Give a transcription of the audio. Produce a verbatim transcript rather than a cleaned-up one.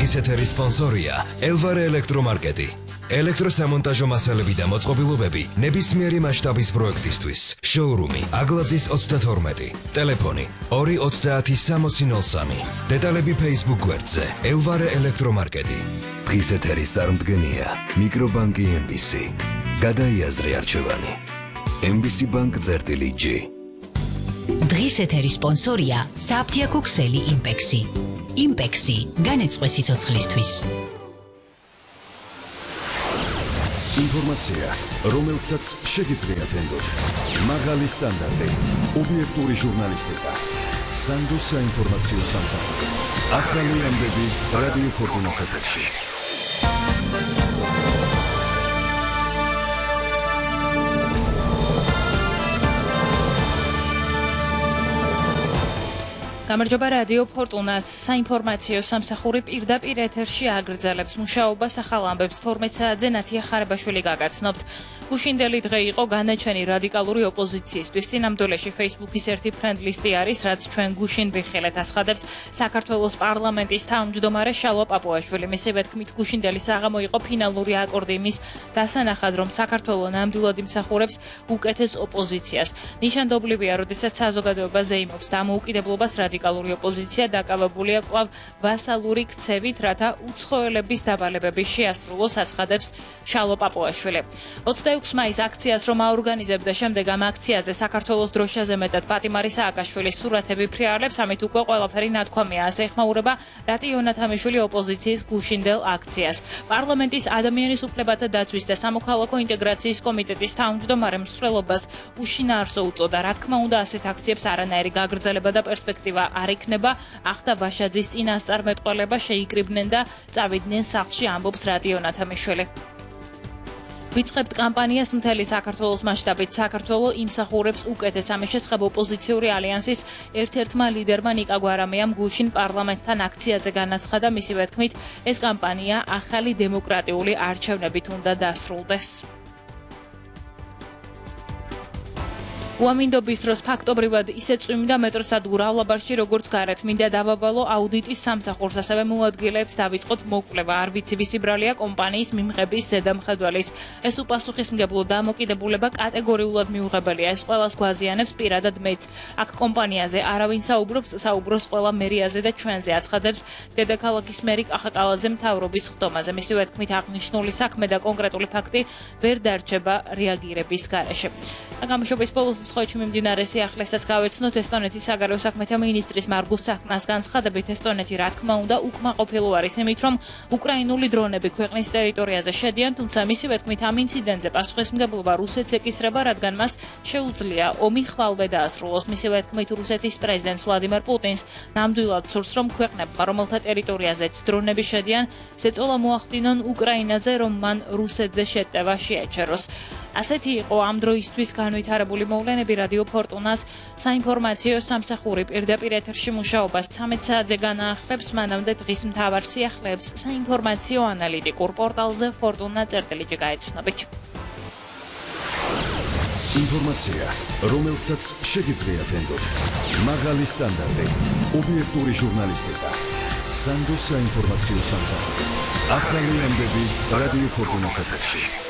დღის ეთერის სპონსორია ელვარე ელექტრომარკეტი. ელექტროსამონტაჟო მასალები და მოწყობილობები ნებისმიერი მასშტაბის პროექტისთვის. შოურუმი აგლაძის ოცდათორმეტი. ტელეფონი ორი ოცდაათი სამოცი ნოლ სამი. დეტალები Facebook გვერდზე ელვარე ელექტრომარკეტი. დღის ეთერის წარმდგენია მიკრობანკი ემ ბი სი. გადაიაზრე არჩევანი. ემ ბი სი ბანკ წერტილი ჯი. დღის ეთერის სპონსორია საფთიაქო ქსელი იმპექსი. იმპექსი განეწყვე სიცოცხლისთვის. ინფორმაცია, რომელსაც შეგიძლიათ ენდოთ. მაღალი სტანდარტი, ობიექტური ჟურნალისტიკა. სანდო საინფორმაციო სამსახური. ახალი ამბები რადიო ფორტუნას ეთერში. გამარჯობა რადიო ფორტუნას საინფორმაციო სამსახური პირდაპირ ეთერში აგრძელებს მუშაობას ახალ ამბებს თორმეტ საათზე ნათია ხარებაშვილი გაგაცნობთ. გუშინდელი დღე იყო განაჩენი რადიკალური ოპოზიციისთვის. სინამდვილეში Facebook-ის ერთი ფრენდლისტი არის, რაც ჩვენ გუშინ ვიხილეთ ასხადებს საქართველოს პარლამენტის თავმჯდომარე შალვა პაპუაშვილი. მისივე თქმით, გუშინდელი საღამო იყო ფინალური აკორდი იმის დასანახად, რომ საქართველო ნამდვილად იმსახურებს უკეთეს ოპოზიციას. ნიშანდობლივია, როდესაც საზოგადოებაზე იმობს დამოუკიდებლობას რადიკალური ოპოზიცია დაკავებულია კვლავ ვასალური ქცევით, რათა უცხოელების დავალებები შეასრულოს, აცხადებს შალვა პაპუაშვილი. ოცდაექვსი მაის აქციას რომ აორგანიზებდა, შემდეგ ამ აქციაზე საქართველოს დროშაზე მეტად პატიმარი სააკაშვილის სურათები ფრიალებს, ამით უკვე ყველაფერი ნათქვამია, ასე ეხმაურება რატი იონათამიშვილი ოპოზიციის გუშინდელ აქციას. პარლამენტის ადამიანის უფლებათა დაცვის და სამოქალაქო ინტეგრაციის კომიტეტის თავმჯდომარემ მსვლელობას უშინაარსო უწოდა. რა თქმა უნდა, ასეთ აქციებს არანაირი გაგრძელება და პერსპექტივა არ იქნება. ახთა ვაშაძის წინასწარმეტყველება შეიკრიბნენ და წავიდნენ სახლში, ამბობს რატი იონათამიშვილი. ვიწყებთ კამპანიას მთელი საქართველოს მასშტაბით. საქართველო იმსახურებს უკეთეს. ამის შესახებ ოპოზიციური ალიანსის ერთ-ერთმა ლიდერმა ნიკა გვარამიამ გუშინ პარლამენტთან აქციაზე განაცხადა, მისივე თქმით, ეს კამპანია ახალი დემოკრატიული არჩევნებით უნდა დასრულდეს. უამინდობის დროს ფაქტობრივად ისე წვიმდა მეტროსადგურ ავლაბარში, როგორც გარეთ. მინდა დავავალო აუდიტის სამსახურს, ასევე მოადგილეებს დავიწყოთ მოკვლევა. არ ვიცი ვისი ბრალია კომპანიის მიმღების ზედამხედველის. ეს უპასუხისმგებლო დამოკიდებულება კატეგორიულად მიუღებელია. ეს ყველას გვაზიანებს, პირადად მეც. აქ კომპანიაზე არავინ საუბრობს, საუბრობს ყველა მერიაზე და ჩვენზე, აცხადებს დედაქალაქის მერი კახაკალაძე მთავრობის ხდომაზე. მისივე თქმით, აღნიშნული საქმე და კონკრეტული ფაქტი ვერ დარჩება რეაგირების გარეშე. გამშვების ბოლოს სხვაჩი მიმდინარე სიახლესაც გავეცნოთ. ესტონეთის საგარეო საქმეთა მინისტრის მარგუს საქმნას განცხადებით, ესტონეთი რა თქმა უნდა უკმაყოფილო არის იმით, რომ უკრაინული დრონები ქვეყნის ტერიტორიაზე შედიან, თუმცა მისივე თქმით, ამ ინციდენტზე პასუხისმგებლობა რუსეთს ეკისრება, რადგან მას შეუძლია ომი ხვალვე დაასრულოს. მისივე თქმით, რუსეთის პრეზიდენტს ვლადიმერ პუტინს ნამდვილად სურს, რომ ქვეყნებმა, რომელთა ტერიტორიაზეც დრონები შედიან, ზეწოლა მოახდინონ უკრაინაზე, რომ მან რუსეთზე შეტევა შეაჩეროს. ასეთი იყო ამ დროისთვის განვითარებული მოვლენები. რადიო ფორტუნას საინფორმაციო სამსახური პირდაპირ ეთერში მუშაობას ცამეტ საათზე განაახლებს. მანამდე დღის მთავარ სიახლეებს საინფორმაციო ანალიტიკურ პორტალზე ფორტუნა წერტილი ჯი გაეცნობით. ინფორმაცია, რომელსაც შეგიძლიათ ენდოთ. მაღალი სტანდარტი, ობიექტური ჟურნალისტიკა. სანდო საინფორმაციო სამსახური. ახალი ამბები რადიო ფორტუნას ეთერში.